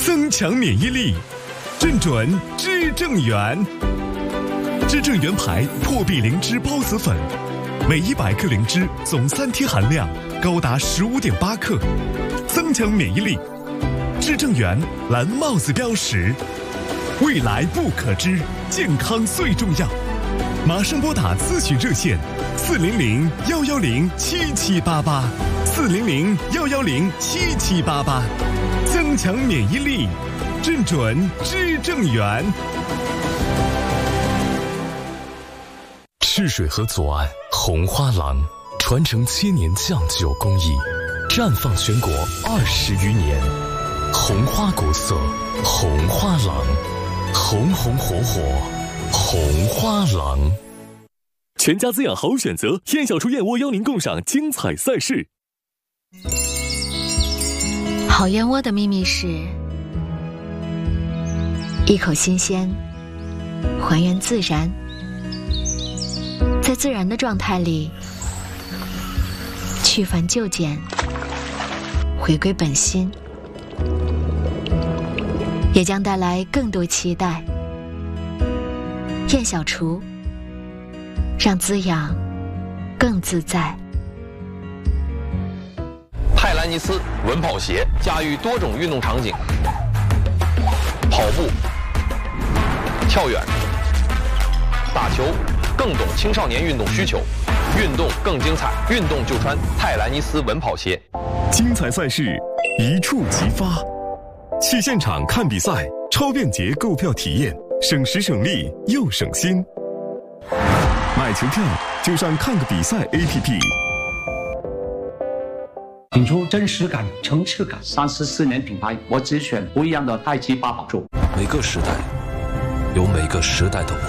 增强免疫力，正准知正元。知正元牌破壁灵芝孢子粉，每100克灵芝总3天含量高达15.8克，增强免疫力。知正元蓝帽子标识，未来不可知，健康最重要。马上拨打咨询热线400-110-7788，400-110-7788，增强免疫力，正准知正元。 赤水河左岸红花廊，传承7年酱酒工艺，绽放全国20余年。红花国色，红花廊，红红火火，红花廊。 全家滋养好选择，燕小厨燕窝邀您共赏精彩赛事。 好燕窝的秘密是一口新鲜，还原自然，在自然的状态里去繁就简，回归本心，也将带来更多期待。燕小厨，让滋养更自在。 泰兰尼斯稳跑鞋驾驭多种运动场景，跑步、跳远、打球，更懂青少年运动需求，运动更精彩，运动就穿泰兰尼斯稳跑鞋。 精彩赛事一触即发，去现场看比赛，超便捷购票体验，省时省力又省心。买球票就上看个比赛 APP。 品出真实感、层次感，34年品牌，我只选不一样的太极八宝粥。 每个时代有每个时代的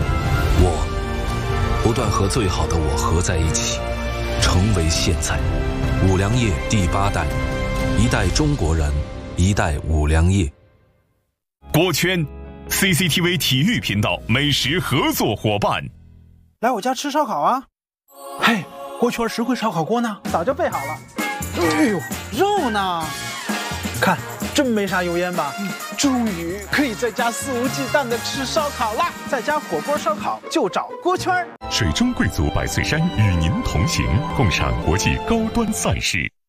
我不断和最好的我合在一起，成为现在。五粮液第8代，一代中国人，一代五粮液。 锅圈 CCTV 体育频道美食合作伙伴。 来我家吃烧烤啊！嘿，锅圈实惠烧烤锅呢？早就备好了。哎呦，肉呢？看，真没啥油烟吧？终于可以在家肆无忌惮的吃烧烤啦！在家火锅烧烤就找锅圈。 水中贵族百岁山与您同行，共赏国际高端赛事。